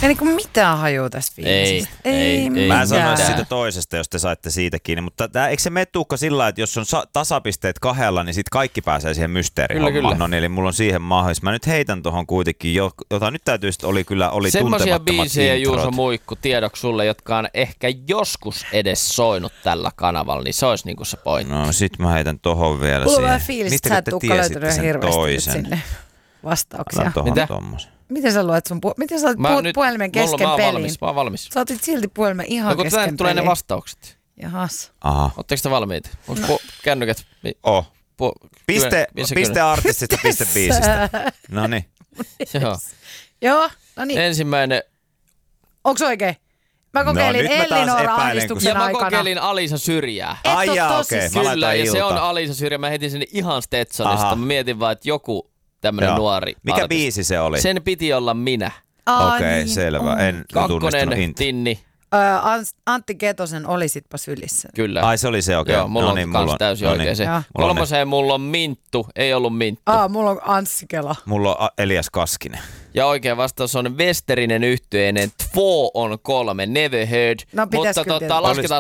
Ei niinku mitään hajua tästä viimeisestä. Ei mitään. Mä sanoisin siitä toisesta, jos te saitte siitä kiinni. Mutta eikö se mene Tuukka sillä lailla, että jos on tasapisteet kahdella, niin sit kaikki pääsee siihen mysteerihommaan. Kyllä. No niin, eli mulla on siihen mahdollisuus. Mä nyt heitän tohon kuitenkin, jota nyt täytyy oli tuntemattomat semmoisia biisejä, introt. Juuso Muikku, tiedoksi sulle, jotka on ehkä joskus edes soinut tällä kanavalla, niin se olisi niinku se pointti. No sit mä heitän tohon vielä mulla siihen. on vähän fiilis, että sä et Tuukka löytänyt hirveästi sinne vastauksia. Miten sä luet miten sä olet puhelimen kesken pelin? Mä oon valmis. Sä otit silti puhelimen ihan kun kesken tänne tulee ne vastaukset. Jahas. Aha. Ootteko te valmiita? Onko kännykät? Piste artistista, piste biisistä. Noniin. Joo, no niin. Ensimmäinen. Onks oikein? Mä kokeilin Ellinora-ahdistuksen aikana. aikana. Ja mä kokeilin Alisa Syrjää. Ai jaa, okei. Kyllä, ja se on Alisa Syrjä. Mä heitin sen ihan Stetsonista. Mä mietin vaan, että joku tämmönen nuori. Mikä biisi se oli? Sen piti olla minä. Okei, selvä. En tunnistanut Kakkonen, Tinni. Antti Ketosen Olisitpa sylissä. Kyllä. Ai se oli se oikein. Joo, mulla on kans täysin oikein se. Kolmoseen mulla on Minttu, ei ollut Minttu. Mulla on Anssi Kela. Mulla on Elias Kaskinen. Ja oikea vastaus on Westerinen yhtyeinen Two on 3, Never Heard. No, mutta lasketaan